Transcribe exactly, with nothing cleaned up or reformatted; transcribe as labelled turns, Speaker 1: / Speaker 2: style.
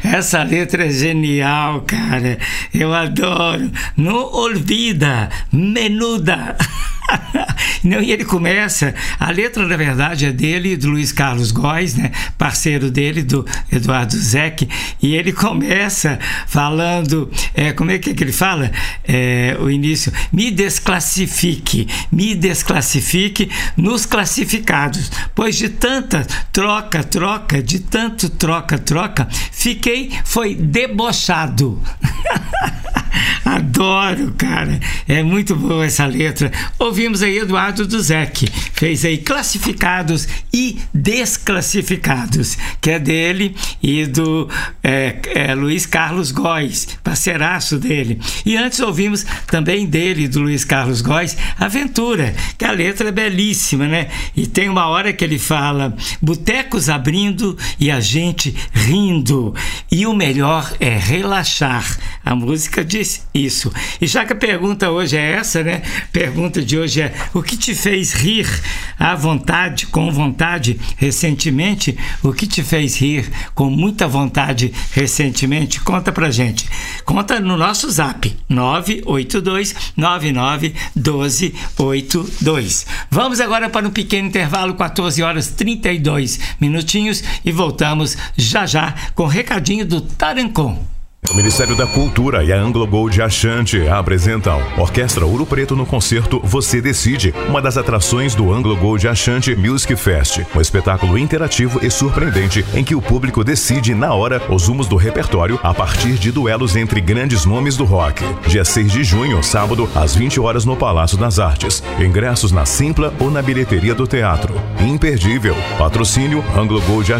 Speaker 1: Essa letra é genial, cara. Eu adoro. Não olvida, menuda. Não, e ele começa, a letra na verdade é dele e do Luiz Carlos Góes, né, parceiro dele, do Eduardo Zeck, e ele começa falando, é, como é que, é que ele fala? É, o início, me desclassifique, me desclassifique nos classificados, pois de tanta troca, troca, de tanto troca, troca, fiquei, foi debochado. Adoro, cara. É muito boa essa letra. Ouvimos aí Eduardo do Zeck. Fez aí classificados e desclassificados, que é dele e do é, é, Luiz Carlos Góes, parceiraço dele. E antes ouvimos também dele, do Luiz Carlos Góes, Aventura, que a letra é belíssima, né? E tem uma hora que ele fala: botecos abrindo e a gente rindo. E o melhor é relaxar. A música diz isso. E já que a pergunta hoje é essa, né? Pergunta de hoje é: o que te fez rir à vontade, com vontade, recentemente? O que te fez rir com muita vontade recentemente? Conta pra gente. Conta no nosso zap nove oito dois nove nove um dois oito dois. Vamos agora para um pequeno intervalo, quatorze horas e trinta e dois minutinhos, e voltamos já já com o recadinho do Tarancon.
Speaker 2: O Ministério da Cultura e a Anglo Gold Ashanti apresentam Orquestra Ouro Preto no concerto Você Decide, uma das atrações do Anglo Gold Ashanti Music Fest, um espetáculo interativo e surpreendente em que o público decide na hora os rumos do repertório a partir de duelos entre grandes nomes do rock. Dia seis de junho, sábado, às vinte horas no Palácio das Artes. Ingressos na Simpla ou na bilheteria do teatro. Imperdível. Patrocínio Anglo Gold Ashanti.